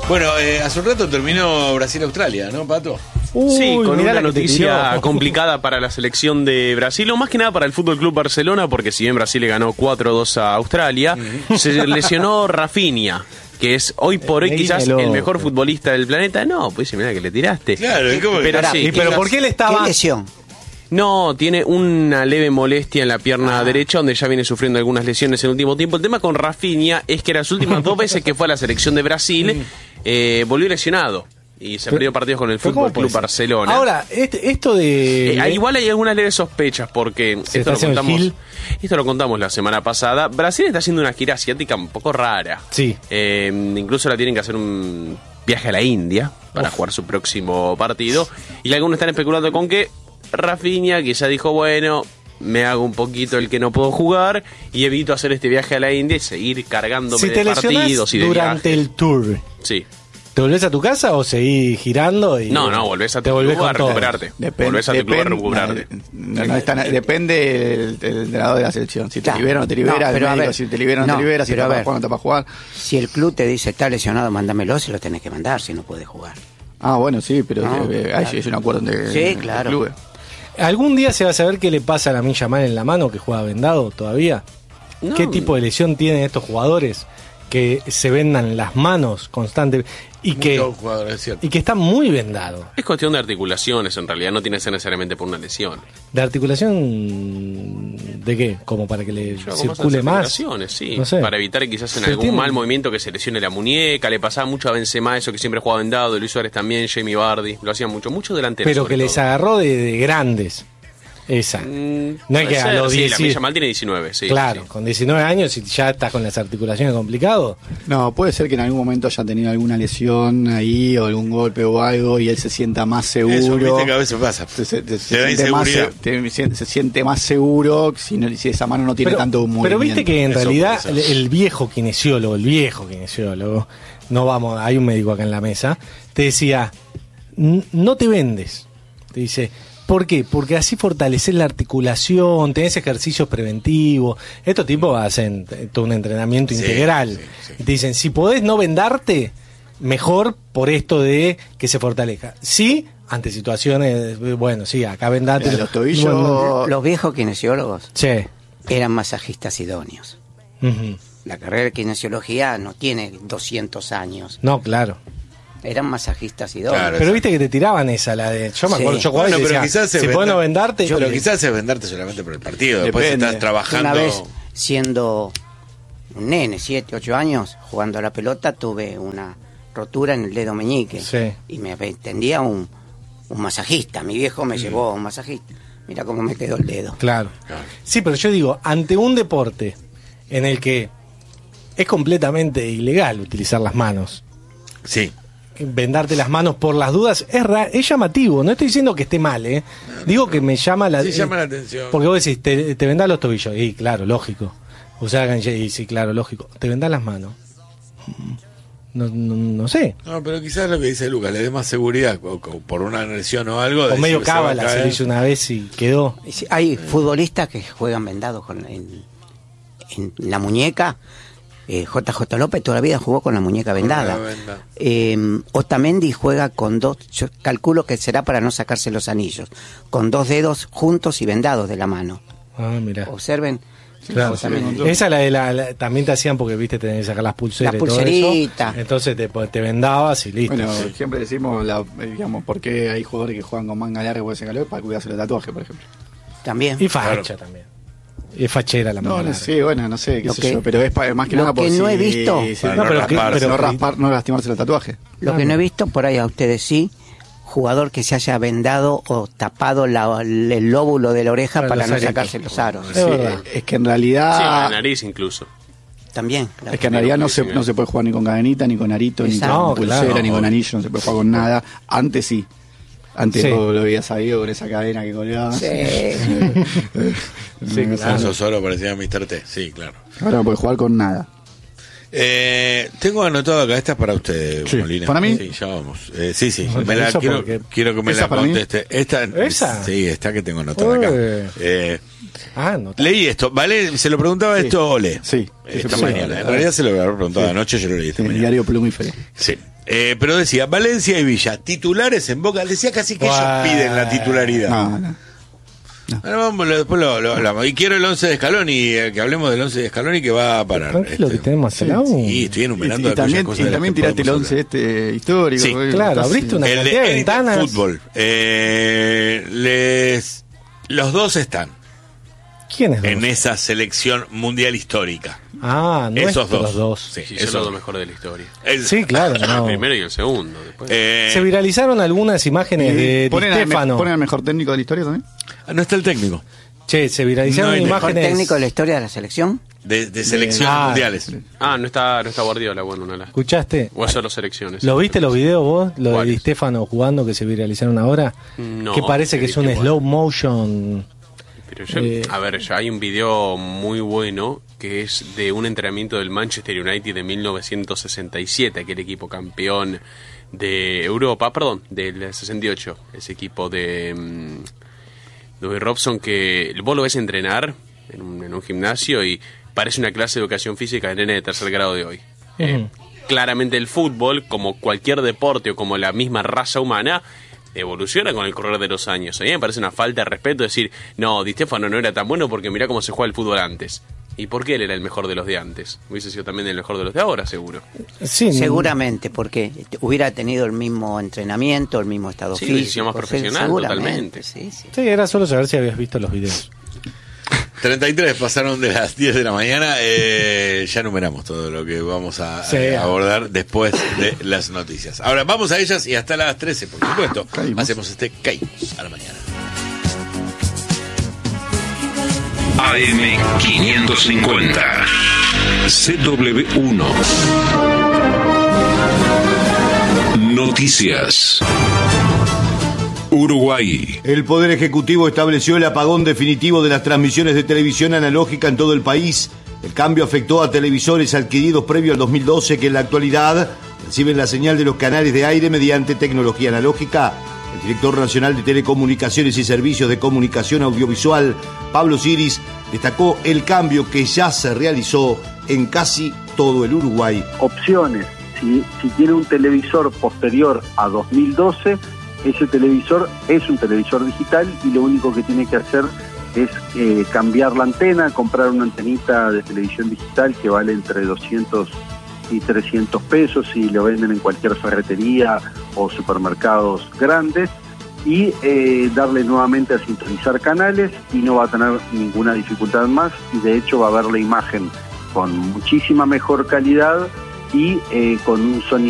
Bueno, hace un rato terminó Brasil-Australia, ¿no, Pato? Sí, con una noticia tiró. complicada para la selección de Brasil, o más que nada para el Fútbol Club Barcelona, porque si bien Brasil le ganó 4-2 a Australia, se lesionó Rafinha, que es hoy por hoy quizás el mejor futbolista del planeta. No, pues mira que le tiraste. Claro, ¿cómo? Pero sí, pero ¿por qué él estaba? ¿Qué lesión? No, tiene una leve molestia en la pierna derecha, donde ya viene sufriendo algunas lesiones en el último tiempo. El tema con Rafinha es que las últimas 2 veces que fue a la selección de Brasil, volvió lesionado. Y se perdió partidos con el Fútbol Club Barcelona. Ahora, esto de... igual hay algunas leves sospechas, porque esto lo contamos la semana pasada. Brasil está haciendo una gira asiática un poco rara. Sí. Incluso la tienen que hacer un viaje a la India para jugar su próximo partido. Y algunos están especulando con que Rafinha, que ya dijo, bueno, me hago un poquito el que no puedo jugar y evito hacer este viaje a la India y seguir cargándome de partidos y de durante viajes. el tour. Sí. ¿Te volvés a tu casa o seguís girando? No, volvés a tu club a recuperarte. Volvés a tu club a recuperarte. Depende del entrenador de la selección. Si te libera o no te libera, pero el médico, si te libera o no te libera, si te para jugar o no te para jugar. Si el club te dice está lesionado, mándamelo, se lo tenés que mandar si no puede jugar. Ah, bueno, sí, pero claro. es un acuerdo entre sí, claro. clubes. ¿Algún día se va a saber qué le pasa a Lamine Yamal en la mano, que juega vendado todavía? No. ¿Qué tipo de lesión tienen estos jugadores que se vendan las manos constantemente y que están muy vendados? Es cuestión de articulaciones, en realidad, no tiene que ser necesariamente por una lesión. ¿De articulación de qué? ¿Como para que le circule más? Sí, no sé. Para evitar quizás en algún mal movimiento que se lesione la muñeca. Le pasaba mucho a Benzema, eso que siempre jugaba vendado, Luis Suárez también, Jamie Vardy, lo hacían mucho delanteros. Pero que les agarró de grandes. Esa. No es que a los 10. Sí, la Yamal tiene 19, sí. Claro, sí. con 19 años y ya estás con las articulaciones complicado. No, puede ser que en algún momento haya tenido alguna lesión ahí o algún golpe o algo y él se sienta más seguro. Eso, viste que a veces pasa. Se siente más seguro si esa mano no tiene tanto movimiento. Pero viste que en realidad el viejo kinesiólogo, no vamos, hay un médico acá en la mesa, te decía, no te vendes. Te dice, ¿por qué? Porque así fortaleces la articulación, tenés ejercicios preventivos. Estos tipos hacen todo un entrenamiento integral. Sí. Y te dicen, si podés no vendarte, mejor por esto de que se fortalezca. Sí, ante situaciones, bueno, sí, acá vendate. Los tobillos... Los viejos kinesiólogos eran masajistas idóneos. La carrera de kinesiología no tiene 200 años. No, claro. Eran masajistas idóneos. Claro, pero viste que te tiraban esa, la de... Yo me acuerdo, yo jugaba y decía, si podés no vendarte... Pero quizás es vendarte solamente por el partido. Después estás trabajando... Una vez, siendo un nene, 7, 8 años, jugando a la pelota, tuve una rotura en el dedo meñique. Sí. Y me atendía un masajista. Mi viejo me llevó a un masajista. Mira cómo me quedó el dedo. Claro. Sí, pero yo digo, ante un deporte en el que es completamente ilegal utilizar las manos... Sí. Vendarte las manos por las dudas es llamativo, no estoy diciendo que esté mal, digo que me llama la atención. Porque vos decís, te vendás los tobillos, y claro, lógico. O sea, y sí, claro, lógico. Te vendás las manos. No sé. No, pero quizás lo que dice Lucas, le dé más seguridad por una lesión o algo. O medio cábala, se lo hizo una vez y quedó. Hay futbolistas que juegan vendados en la muñeca. JJ López toda la vida jugó con la muñeca vendada. Otamendi juega con dos, yo calculo que será para no sacarse los anillos, con 2 dedos juntos y vendados de la mano. Ah, mira. Observen. Claro, esa también te hacían porque viste tenés que sacar las pulseras. La pulserita. Todo eso. Entonces te vendabas y listo. Bueno, siempre decimos, digamos, por qué hay jugadores que juegan con manga larga y ese calor para cuidarse el tatuaje, por ejemplo. También. Y facha también. Es fachera la mano. Sí, bueno, no sé, qué sé yo, pero es más que nada por no he visto. No lastimarse el tatuaje. Lo que no he visto, por ahí a ustedes sí, jugador que se haya vendado o tapado el lóbulo de la oreja para no sacarse los aros. Es que en realidad... Sí, la nariz incluso. También. Es que en realidad no se puede jugar ni con cadenita, ni con arito, ni con pulsera, ni con anillo, no se puede jugar con nada. Antes sí. Antes lo habías sabido con esa cadena que colgaba. Sí. Eso solo parecía Mr. T. Sí, claro. Ahora no puede jugar con nada. Tengo anotado acá, esta es para ustedes, Molina. ¿Para mí? Sí, ya vamos. Sí. Quiero que me la conteste. ¿Esa? Sí, esta que tengo anotada acá. No. Leí esto, ¿vale? Se lo preguntaba esto Ole. Sí. Esta mañana. En realidad se lo había preguntado anoche, yo lo leí esta en el mañana. diario Plumífere. Sí. Pero decía, Valencia y Villa, titulares en Boca. Decía casi que ellos piden la titularidad. No. Bueno, vamos, después lo hablamos. Y quiero el 11 de Scaloni, que hablemos del 11 de Scaloni que va a parar. Tranquilo, que tenemos al lado. Sí, estoy enumerando y también, cosas. Y también tiraste el 11 histórico. Sí, claro, abriste una cantidad de ventanas. Fútbol. Los dos están. ¿Quiénes dos? En esa selección mundial histórica. Esos dos. Sí, esos son los mejores de la historia. Sí, claro. El primero y el segundo. Después. Se viralizaron algunas imágenes de Di Stéfano. ¿Ponen al mejor técnico de la historia también? No está el técnico. Che, se viralizaron ¿El imágenes. ¿Mejor técnico de la historia de la selección? De selecciones mundiales. No está Guardiola, bueno, no la. ¿Escuchaste? O solo selecciones. ¿Lo viste los videos vos? Lo de Di Stéfano jugando que se viralizaron ahora. No. Que parece que es un slow motion. Pero a ver, ya hay un video muy bueno que es de un entrenamiento del Manchester United de 1967, aquel equipo campeón de Europa, del 68, ese equipo de Dwayne Robson, que vos lo ves entrenar en un gimnasio y parece una clase de educación física de nene de tercer grado de hoy. Claramente el fútbol, como cualquier deporte o como la misma raza humana, evoluciona con el correr de los años. A mí me parece una falta de respeto decir, no, Di Stéfano no era tan bueno porque mirá cómo se juega el fútbol antes. ¿Y por qué él era el mejor de los de antes? Hubiese sido también el mejor de los de ahora, seguro. Sí, seguramente, porque hubiera tenido el mismo entrenamiento, el mismo estado físico. Más profesional, totalmente. Sí, era solo saber si habías visto los videos. 33 pasaron de las 10 de la mañana. Ya enumeramos todo lo que vamos a abordar después de las noticias. Ahora vamos a ellas y hasta las 13, por supuesto. Hacemos Caímos a la mañana. AM550 CW1 Noticias. Uruguay. El Poder Ejecutivo estableció el apagón definitivo de las transmisiones de televisión analógica en todo el país. El cambio afectó a televisores adquiridos previo al 2012 que en la actualidad reciben la señal de los canales de aire mediante tecnología analógica. El director nacional de Telecomunicaciones y Servicios de Comunicación Audiovisual, Pablo Siris, destacó el cambio que ya se realizó en casi todo el Uruguay. Opciones. Si tiene un televisor posterior a 2012, ese televisor es un televisor digital y lo único que tiene que hacer es cambiar la antena, comprar una antenita de televisión digital que vale entre 200 y 300 pesos y lo venden en cualquier ferretería o supermercados grandes y darle nuevamente a sintonizar canales y no va a tener ninguna dificultad más y de hecho va a ver la imagen con muchísima mejor calidad y con un sonido